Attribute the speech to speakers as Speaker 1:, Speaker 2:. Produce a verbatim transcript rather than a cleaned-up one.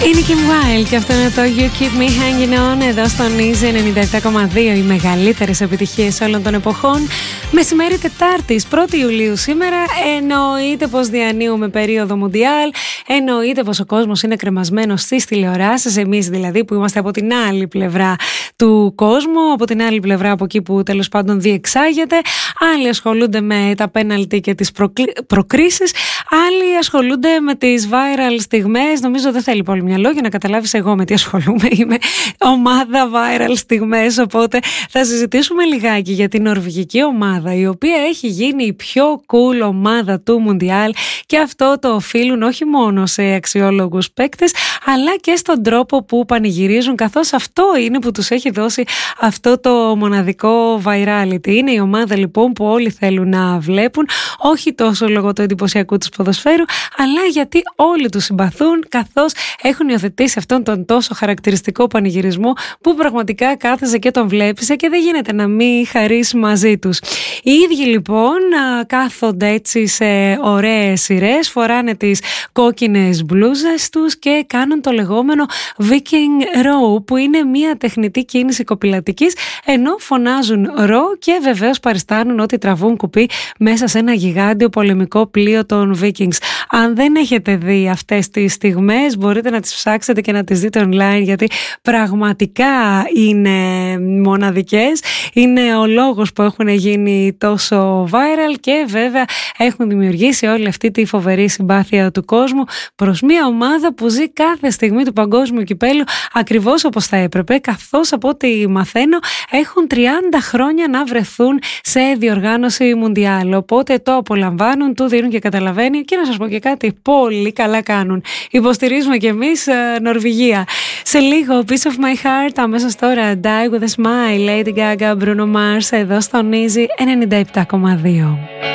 Speaker 1: Είναι η Kim Wilde και αυτό είναι το You Keep Me Hanging On εδώ στον Easy ενενήντα επτά κόμμα δύο, οι μεγαλύτερες επιτυχίες όλων των εποχών. Μεσημέρι Τετάρτης, πρώτη Ιουλίου σήμερα. Εννοείται πως διανύουμε περίοδο Μουντιάλ, εννοείται πως ο κόσμος είναι κρεμασμένος στις τηλεοράσεις, εμείς δηλαδή που είμαστε από την άλλη πλευρά του κόσμου, από την άλλη πλευρά από εκεί που τέλος πάντων διεξάγεται. Άλλοι ασχολούνται με τα πέναλτι και τις προκλ... προκρίσεις, άλλοι ασχολούνται με τις viral στιγμές. Νομίζω δεν θέλει πολύ μυαλό για να καταλάβεις εγώ με τι ασχολούμαι. Είμαι ομάδα viral στιγμές, οπότε θα συζητήσουμε λιγάκι για την νορβηγική ομάδα, η οποία έχει γίνει η πιο cool ομάδα του Μουντιάλ, και αυτό το οφείλουν όχι μόνο σε αξιόλογους παίκτες, αλλά και στον τρόπο που πανηγυρίζουν, καθώς αυτό είναι που τους έχει δώσει αυτό το μοναδικό virality. Είναι η ομάδα λοιπόν που όλοι θέλουν να βλέπουν, όχι τόσο λόγω του εντυπωσιακού τους ποδοσφαίρου, αλλά γιατί όλοι τους συμπαθούν, καθώς έχουν υιοθετήσει αυτόν τον τόσο χαρακτηριστικό πανηγυρισμό που πραγματικά κάθεσαι και τον βλέπεις και δεν γίνεται να μην χαρείς μαζί τους. Οι ίδιοι λοιπόν κάθονται έτσι σε ωραίες σειρές, φοράνε τις κόκκινες μπλούζες τους και κάνουν το λεγόμενο Viking Row, που είναι μια τεχνητή κίνηση κοπηλατικής, ενώ φωνάζουν ρο και βεβαίως παριστάνουν ότι τραβούν κουπί μέσα σε ένα γιγάντιο πολεμικό πλοίο των Vikings. Αν δεν έχετε δει αυτές τις στιγμές, μπορείτε να τις ψάξετε και να τις δείτε online, γιατί πραγματικά είναι μοναδικές. Είναι ο λόγος που έχουν γίνει τόσο viral και βέβαια έχουν δημιουργήσει όλη αυτή τη φοβερή συμπάθεια του κόσμου προς μια ομάδα που ζει κάθε στιγμή του παγκόσμιου κυπέλου ακριβώς όπως θα έπρεπε, καθώς από ό,τι μαθαίνω έχουν τριάντα χρόνια να βρεθούν σε διοργάνωση Μουντιάλ, οπότε το απολαμβάνουν, του δίνουν και καταλαβαίνει, και να σας πω και κάτι, πολύ καλά κάνουν. Υποστηρίζουμε κι εμείς Νορβηγία. Σε λίγο Piece of My Heart, αμέσως τώρα Die With A Smile, Lady Gaga, Bruno Mars, εδώ στον Easy ενενήντα επτά κόμμα δύο.